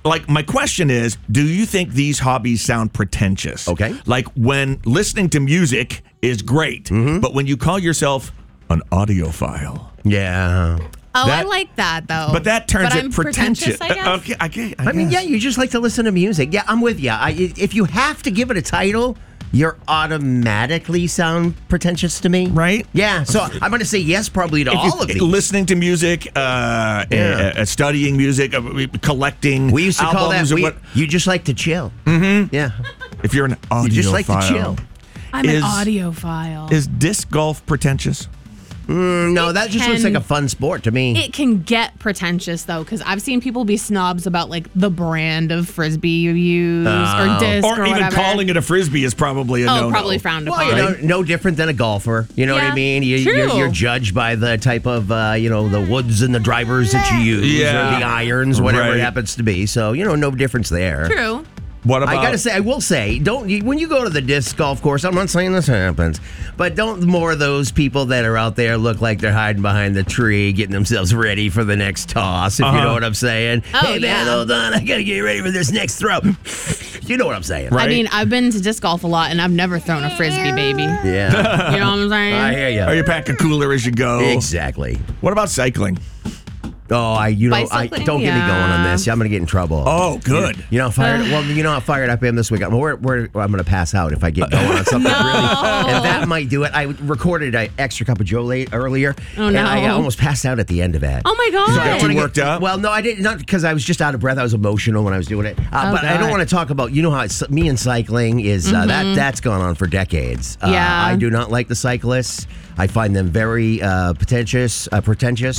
like, my question is, do you think these hobbies sound pretentious? Okay. Like, when listening to music is great, but when you call yourself an audiophile. Yeah. Oh, I like that, though. But that turns but it I'm pretentious. I guess. Okay, I guess. I mean, yeah, you just like to listen to music. Yeah, I'm with you. If you have to give it a title, you're automatically sound pretentious to me. Right? Yeah, so I'm going to say yes probably to all of these. Listening to music, studying music, collecting We used to call that, albums. you just like to chill. Mm-hmm. Yeah. If you're an audiophile. You just like to chill. I'm an audiophile. Is disc golf pretentious? No, that just looks like a fun sport to me. It can get pretentious, though, because I've seen people be snobs about, like, the brand of Frisbee you use or disc or Or even whatever. calling it a Frisbee is probably a no-no. Probably frowned upon. Well, no different than a golfer. You know what I Yeah, mean? true. You're judged by the type of, the woods and the drivers that you use or the irons, whatever it happens to be. So, no difference there. True. What about? I will say, when you go to the disc golf course, I'm not saying this happens, but don't more of those people that are out there look like they're hiding behind the tree, getting themselves ready for the next toss, if you know what I'm saying. Oh, hey, man, hold on, I got to get ready for this next throw. You know what I'm saying. Right? I mean, I've been to disc golf a lot, and I've never thrown a Frisbee, baby. Yeah. You know what I'm saying? I hear you. Or you pack a cooler as you go. Exactly. What about cycling? Oh, Bicycling? don't get me going on this. I'm going to get in trouble. Oh, good. You know how fired up I am this week. I'm going to pass out if I get going on something really. And that might do it. I recorded an extra cup of Joe earlier. Oh, and no. I almost passed out at the end of it. Oh, my God. You got too worked up? Well, no, I didn't. Not because I was just out of breath. I was emotional when I was doing it. But I don't want to talk about, how me and cycling is, that's gone on for decades. Yeah. I do not like the cyclists. I find them very pretentious. Pretentious?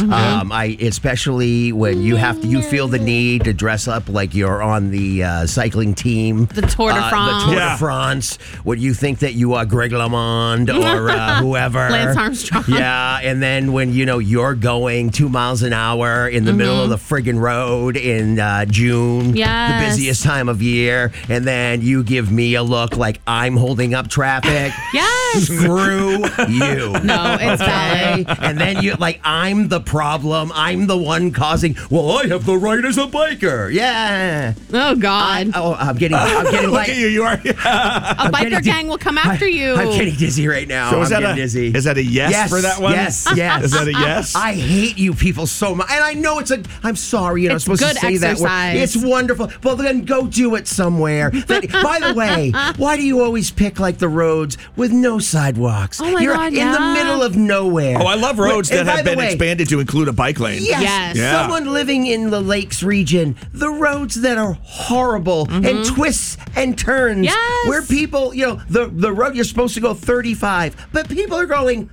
Especially when you feel the need to dress up like you're on the cycling team. The Tour de France. The Tour de France. When you think that you are Greg LeMond or whoever. Lance Armstrong. Yeah, and then when, you're going 2 miles an hour in the middle of the friggin' road in June. Yes. The busiest time of year. And then you give me a look like I'm holding up traffic. Yes. Screw you. No, it's valid. And then I'm the problem. I'm the one causing. Well, I have the right as a biker. Yeah. Oh, God. I'm getting Look like at you. You are. A biker gang will come after you. I'm getting dizzy right now. So is I'm that getting dizzy. Is that a yes for that one? Yes. Is that a yes? I hate you people so much. And I know I'm sorry, I'm It's supposed good to say exercise. that word. It's wonderful. Well, then go do it somewhere. By the way, why do you always pick the roads with no sidewalks? Oh my You're God, in the middle of nowhere. Oh, I love roads And that by have the been way, expanded to include a bike lane. Yes. Yeah. Someone living in the Lakes region, the roads that are horrible and twists and turns. Yes. Where people, the road you're supposed to go 35, but people are going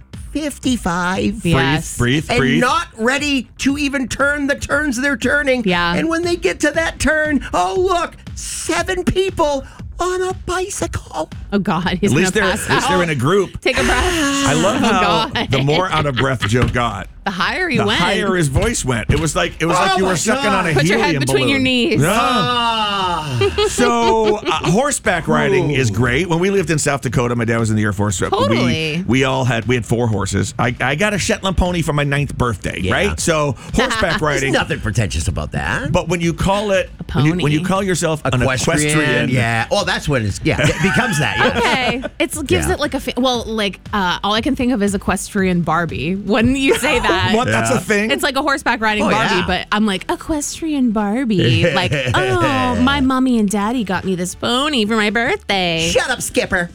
55. Yes. Breathe. And not ready to even turn the turns they're turning. Yeah. And when they get to that turn, oh, look, 7 people on a bicycle. Oh, God. He's At going least to they're pass out. in a group. Take a breath. I love how God. the more out of breath Joe got, The higher he the went. higher his voice went. It was like you were my sucking God. on a Put your helium head between balloon. your knees. Yeah. Ah. So horseback riding is great. When we lived in South Dakota, my dad was in the Air Force. Totally. We had 4 horses. I got a Shetland pony for my 9th birthday, Yeah. right? So horseback There's riding. nothing pretentious about that. But when you call it A pony. when you call yourself an equestrian, Yeah. Oh, that's what it's. Yeah. It becomes that. Yeah. Okay, it gives Yeah. it like all I can think of is equestrian Barbie when you say that. what? That's a thing. It's like a horseback riding Oh, Barbie, yeah. but I'm like equestrian Barbie. Like, oh, my mommy and daddy got me this pony for my birthday. Shut up, Skipper.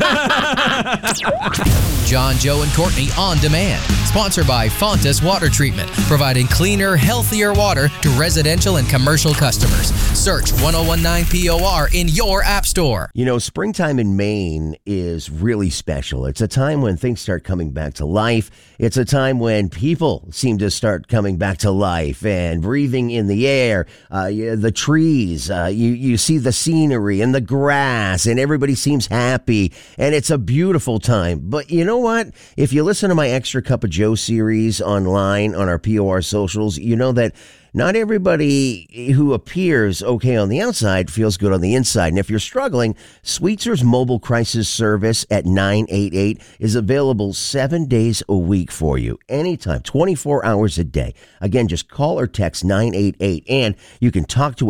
John, Joe, and Courtney On Demand. Sponsored by Fontas Water Treatment, providing cleaner, healthier water to residential and commercial customers. Search 1019 POR in your app store. Springtime in Maine is really special. It's a time when things start coming back to life. It's a time when people seem to start coming back to life and breathing in the air, the trees. You see the scenery and the grass, and everybody seems happy, and it's a beautiful time. But you know what? If you listen to my Extra Cup of Joe series online on our POR socials, you know that not everybody who appears okay on the outside feels good on the inside. And if you're struggling, Sweetzer's mobile crisis service at 988 is available 7 days a week for you, anytime, 24 hours a day. Again, just call or text 988, and you can talk to